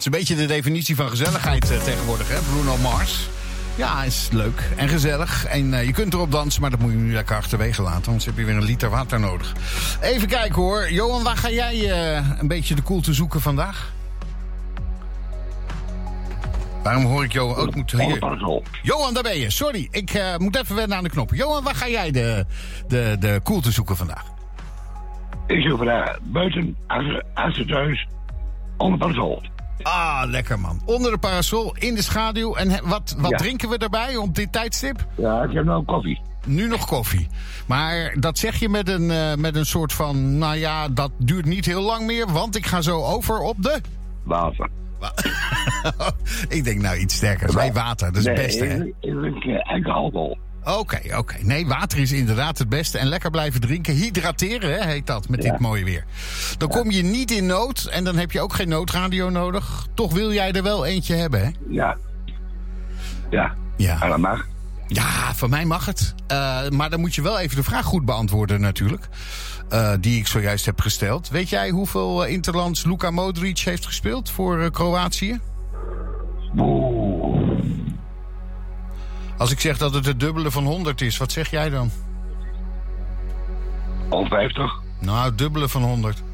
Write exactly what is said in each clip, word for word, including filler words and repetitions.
is een beetje de definitie van gezelligheid uh, tegenwoordig, hè? Bruno Mars. Ja, is leuk en gezellig. En uh, je kunt erop dansen, maar dat moet je nu lekker achterwege laten. Anders heb je weer een liter water nodig. Even kijken hoor. Johan, waar ga jij uh, een beetje de koelte zoeken vandaag? Waarom hoor ik Johan ook? Moet hier... Johan, daar ben je. Sorry, ik uh, moet even wennen aan de knop. Johan, waar ga jij de, de, de koelte zoeken vandaag? Ik zoek vandaag buiten, achter thuis, onder de parasol. Ah, lekker man. Onder de parasol, in de schaduw. En he, wat, wat ja. drinken we daarbij op dit tijdstip? Ja, ik heb nou koffie. Nu nog koffie. Maar dat zeg je met een, uh, met een soort van... Nou ja, dat duurt niet heel lang meer, want ik ga zo over op de... Water. Ik denk nou iets sterkers. Nee, water, dat is nee, het beste, hè? Ik drink enkel alcohol. Oké, okay, oké. Okay. Nee, water is inderdaad het beste. En lekker blijven drinken. Hydrateren, hè, heet dat, met ja. dit mooie weer. Dan ja. kom je niet in nood en dan heb je ook geen noodradio nodig. Toch wil jij er wel eentje hebben, hè? Ja. Ja. Ja. En dat mag. Ja, van mij mag het. Uh, maar dan moet je wel even de vraag goed beantwoorden natuurlijk. Uh, die ik zojuist heb gesteld. Weet jij hoeveel uh, interlands Luka Modric heeft gespeeld voor uh, Kroatië? Oeh. Als ik zeg dat het het dubbele van honderd is, wat zeg jij dan? honderdvijftig. Nou, het dubbele van honderd.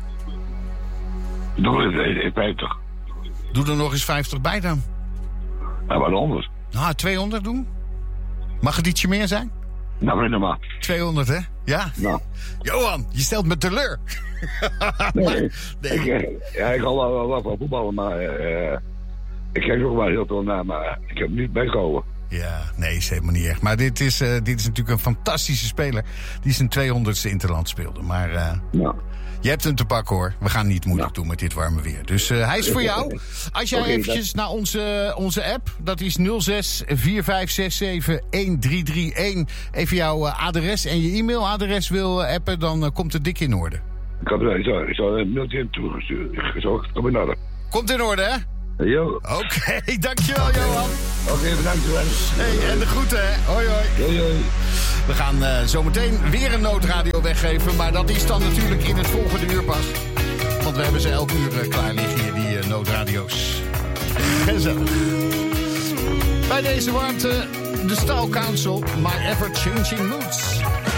Dubbele vijftig. Doe er nog eens vijftig bij dan. Nou, wat honderd. Nou, tweehonderd doen? Mag het ietsje meer zijn? Nou, weet je maar. tweehonderd, hè? Ja? Nou. Johan, je stelt me teleur. Nee, nee. Ik, ja, ik al wel wat van voetballen, maar uh, ik kijk ook wel heel veel naar, maar ik heb hem niet bijgehouden. Ja, nee, is helemaal niet echt. Maar dit is, uh, dit is natuurlijk een fantastische speler die zijn tweehonderdste interland speelde. Maar uh, ja. je hebt hem te pakken, hoor. We gaan niet moeilijk ja. doen met dit warme weer. Dus uh, hij is voor jou. Als jij okay, eventjes dat... naar onze, onze app, dat is nul zes vier vijf zes zeven een drie drie een, even jouw uh, adres en je e-mailadres wil uh, appen, dan uh, komt het dik in orde. Ik had ik zal een mailtje toegestuurd. Ik zal het in orde. Komt in orde, hè? Oké, okay, dankjewel Johan. Oké, okay, bedankt. Hey, en de groeten, hè. Hoi, hoi. Hoi, hoi. We gaan uh, zometeen weer een noodradio weggeven, maar dat is dan natuurlijk in het volgende uur pas. Want we hebben ze elk uur uh, klaar liggen hier, die uh, noodradio's. Gezellig. Bij deze warmte, de Staal Council, My Ever Changing Moods.